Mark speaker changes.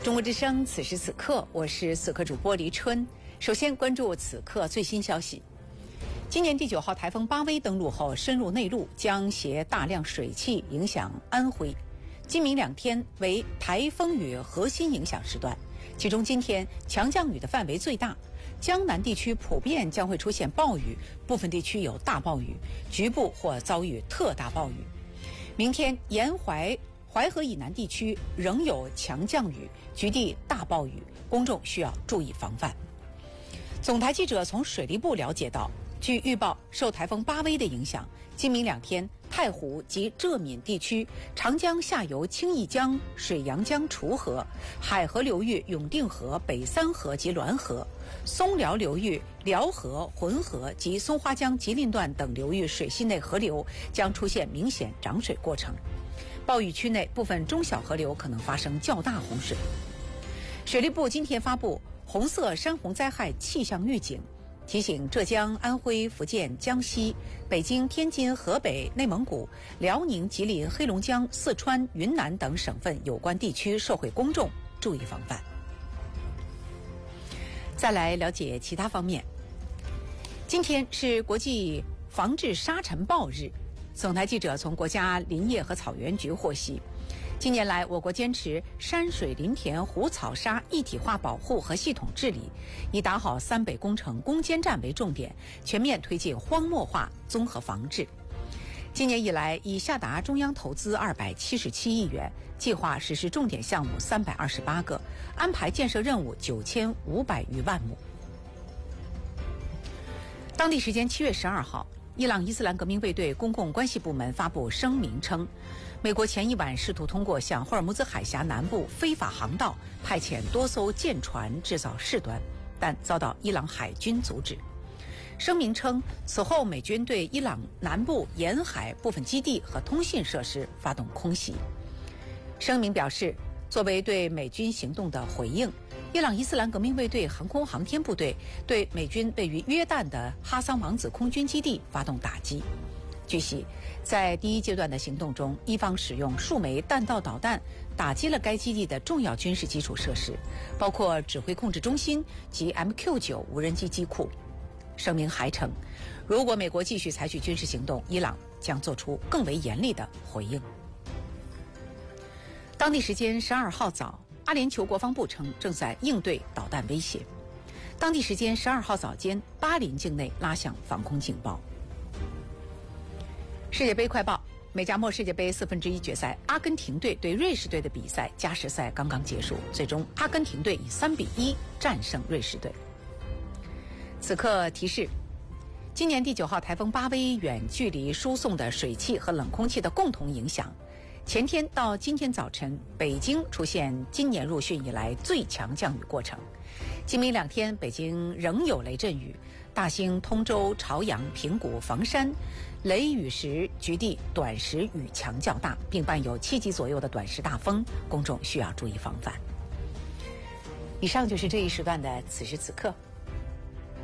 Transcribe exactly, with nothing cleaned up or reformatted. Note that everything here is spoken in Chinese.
Speaker 1: 中国之声，此时此刻，我是此刻主播黎春。首先关注此刻最新消息。今年第九号台风巴威登陆后深入内陆，将携大量水汽影响安徽。今明两天为台风雨核心影响时段，其中今天强降雨的范围最大，江南地区普遍将会出现暴雨，部分地区有大暴雨，局部或遭遇特大暴雨。明天沿淮淮河以南地区仍有强降雨，局地大暴雨，公众需要注意防范。总台记者从水利部了解到，据预报，受台风巴威的影响，今明两天太湖及浙闽地区、长江下游清义江、水阳江滁河、海河流域永定河、北三河及滦河、松辽流域辽河、浑河及松花江吉林段等流域水系内河流将出现明显涨水过程。暴雨区内部分中小河流可能发生较大洪水。水利部今天发布红色山洪灾害气象预警，提醒浙江、安徽、福建、江西、北京、天津、河北、内蒙古、辽宁、吉林、黑龙江、四川、云南等省份有关地区受惠公众注意防范。再来了解其他方面。今天是国际防治沙尘暴日。总台记者从国家林业和草原局获悉，近年来我国坚持山水林田湖草沙一体化保护和系统治理，以打好三北工程攻坚战为重点，全面推进荒漠化综合防治。今年以来，已下达中央投资二百七十七亿元，计划实施重点项目三百二十八个，安排建设任务九千五百余万亩。当地时间七月十二号，伊朗伊斯兰革命卫队公共关系部门发布声明称，美国前一晚试图通过向霍尔木兹海峡南部非法航道派遣多艘舰船制造事端，但遭到伊朗海军阻止。声明称，此后美军对伊朗南部沿海部分基地和通信设施发动空袭。声明表示，作为对美军行动的回应，伊朗伊斯兰革命卫队航空航天部队对美军位于约旦的哈桑王子空军基地发动打击。据悉，在第一阶段的行动中，伊方使用数枚弹道导弹打击了该基地的重要军事基础设施，包括指挥控制中心及 M Q 九 无人机机库。声明还称，如果美国继续采取军事行动，伊朗将做出更为严厉的回应。当地时间十二号早，阿联酋国防部称正在应对导弹威胁。当地时间十二号早间，巴林境内拉响防空警报。世界杯快报：美加墨世界杯四分之一决赛，阿根廷队对瑞士队的比赛加时赛刚刚结束，最终阿根廷队以三比一战胜瑞士队。此刻提示：今年第九号台风巴威远距离输送的水汽和冷空气的共同影响，前天到今天早晨，北京出现今年入汛以来最强降雨过程。今明两天，北京仍有雷阵雨，大兴、通州、朝阳、平谷、房山雷雨时局地短时雨强较大，并伴有七级左右的短时大风，公众需要注意防范。以上就是这一时段的此时此刻。